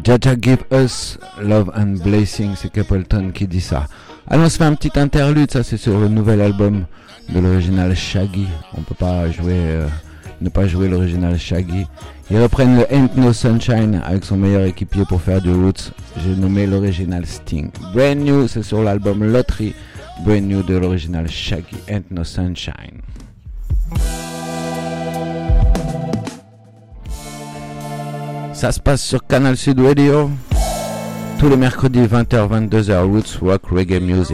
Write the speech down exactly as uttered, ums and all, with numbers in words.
Jaja give us love and blessing, c'est Capleton qui dit ça. Allons, on se fait un petit interlude, ça c'est sur le nouvel album de l'original Shaggy. On peut pas jouer, euh, ne pas jouer l'original Shaggy. Ils reprennent le Ain't No Sunshine avec son meilleur équipier pour faire du roots. J'ai nommé l'original Sting. Brand New, c'est sur l'album Lottery. Brand New de l'original Shaggy, Ain't No Sunshine. Ça se passe sur Canal Sud Radio tous les mercredis vingt heures vingt-deux heures, Roots Rock Reggae Music.